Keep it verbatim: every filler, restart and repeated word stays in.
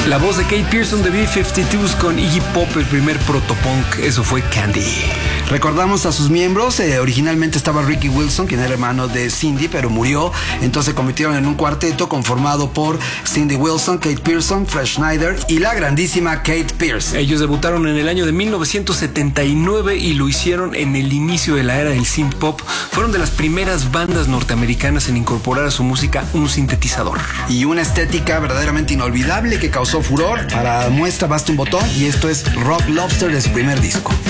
La voz de Kate Pearson de B cincuenta y dos con Iggy Pop, el primer protopunk, eso fue Candy. Recordamos a sus miembros, eh, originalmente estaba Ricky Wilson, quien era hermano de Cindy, pero murió, entonces se convirtieron en un cuarteto conformado por Cindy Wilson, Kate Pearson, Fred Schneider y la grandísima Kate Pearson. Ellos debutaron en el año de mil novecientos setenta y nueve y lo hicieron en el inicio de la era del synth pop. Fueron de las primeras bandas norteamericanas en incorporar a su música un sintetizador. Y una estética verdaderamente inolvidable que causó furor. Para muestra basta un botón y esto es Rock Lobster de su primer disco.